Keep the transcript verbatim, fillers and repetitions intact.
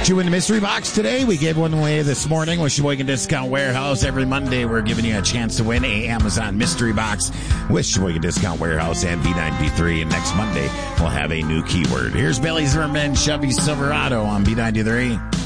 Two in the mystery box today. We gave one away this morning with Sheboygan Discount Warehouse. Every Monday, we're giving you a chance to win a Amazon mystery box with Sheboygan Discount Warehouse and B ninety-three. And next Monday, we'll have a new keyword. Here's Billy Zimmerman, Chevy Silverado on B ninety-three.